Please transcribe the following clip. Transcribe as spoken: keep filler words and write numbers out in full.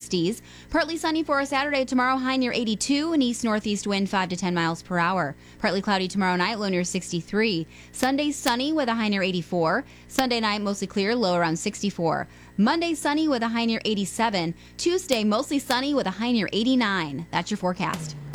sixties. Partly sunny for a Saturday. Tomorrow, high near eighty-two. An east-northeast wind five to ten miles per hour. Partly cloudy tomorrow night, low near sixty-three. Sunday, sunny with a high near eighty-four. Sunday night, mostly clear, low around sixty-four. Monday, sunny with a high near eighty-seven. Tuesday, mostly sunny with a high near eighty-nine. That's your forecast.